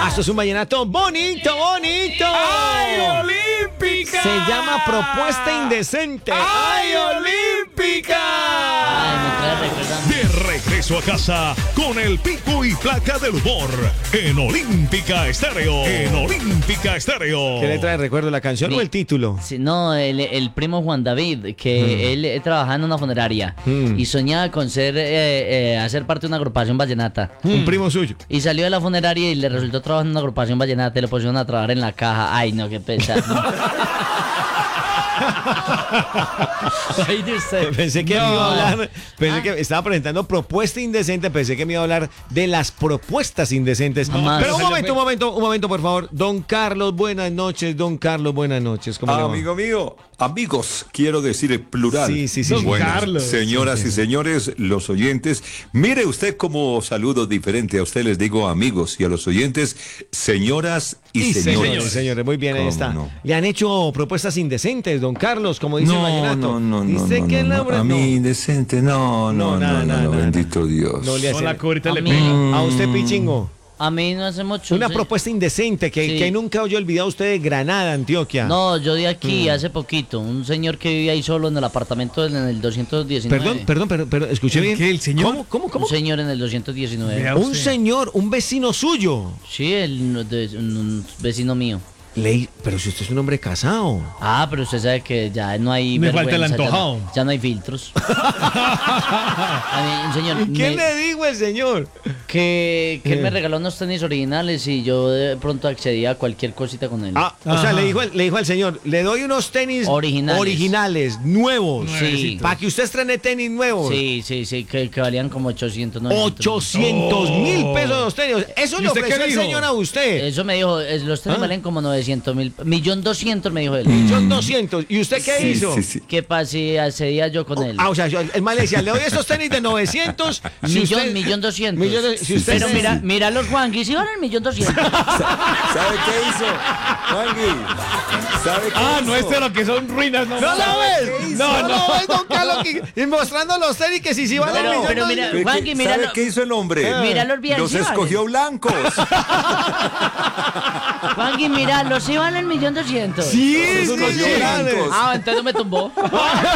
Esto es un vallenato bonito, bonito. ¡Ay, Olímpica! Se llama Propuesta Indecente. ¡Ay, Olímpica! Ay, me trae recordando. De regreso a casa con el pico y placa del humor en Olímpica Estéreo. En Olímpica Estéreo. ¿Qué le trae recuerdo, la canción o el título? Sí, no, el primo Juan David, que él trabajaba en una funeraria y soñaba con hacer parte de una agrupación vallenata. Un primo suyo. Y salió de la funeraria y le resultó trabajar en una agrupación vallenata y le pusieron a trabajar en la caja. Ay, no, qué pesado. Ay, de usted. Pensé que me iba a hablar, que estaba presentando Propuesta Indecente, pensé que me iba a hablar de las propuestas indecentes. Jamás. Pero un momento, por favor. Don Carlos, buenas noches. Don Carlos, buenas noches. ¿Cómo le va? Amigo mío, amigos, quiero decir el plural. Sí. Bueno, Carlos. señoras y señores, los oyentes, mire usted como saludo diferente. A usted les digo amigos y a los oyentes, señoras y señores. Señores, muy bien, ahí ¿Cómo está. no? Le han hecho propuestas indecentes, don Carlos, como dice el vallenato. Dice que el hombre a mí indecente, no, No, bendito Dios. no le hace. Hola, ahorita le A mí- pego. A usted, Pichingo. A mí no hace mucho. Una sí. propuesta indecente que, Sí. que nunca había olvidado usted de Granada, Antioquia. No, yo de aquí hace poquito. Un señor que vivía ahí solo en el apartamento en el 219. Perdón, pero escuché bien. ¿Qué, el señor? ¿Cómo? Un señor en el 219. Vea. Un usted. señor, un vecino suyo. Sí, un vecino mío. Pero si usted es un hombre casado. Ah, pero usted sabe que ya no hay Me falta el vergüenza, antojado. ya no hay filtros. A mí, un señor ¿Y qué le dijo el señor? que él me regaló unos tenis originales y yo de pronto accedía a cualquier cosita con él. O sea, le dijo al señor, le doy unos tenis Originales. nuevos. Sí. Para que usted estrene tenis nuevos. Sí, que valían como 800, 900. 800,000 pesos los tenis. Eso ¿Y le usted qué ofreció el dijo? señor a usted. Eso me dijo, los tenis valen como 900,000, 1.200.000 me dijo él. 1.200.000. ¿Y usted qué hizo? Sí. ¿Qué pasa si accedía yo con él? O sea, el man le decía, le doy esos tenis de 900. si usted- 1.200.000. si usted Pero se- mira los Juanquis, sí valen 1.200.000. ¿Sabe qué hizo? Juangui, ¿sabe qué hizo? No es de lo que son ruinas, no. ¿No lo ves? No, No lo ves, don Carlos, y mostrando los tenis que si van Pero- al millón. pero mira, ¿Sabe Juangui, míralo. qué hizo el hombre? Míralos bien, Los sí valen. escogió blancos. Juanqui, mira, los sí valen 1.200.000. Sí, Los escogió sí. blancos. Ah, entonces no me tumbó.